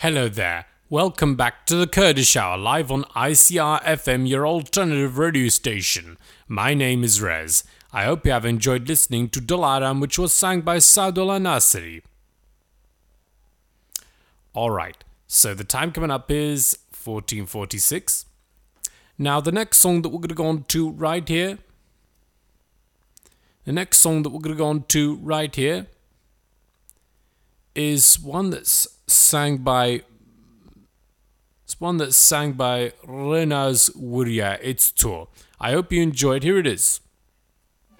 Hello there. Welcome back to the Kurdish Hour, live on ICR FM, your alternative radio station. My name is Rez. I hope you have enjoyed listening to Dalaram, which was sung by Saadullah Nasiri. Alright, so the time coming up is 14:46. Now, the next song that we're going to go on to right here, is one that's sang by Renaz Wuria. It's Tour. I hope you enjoyed. Here it is.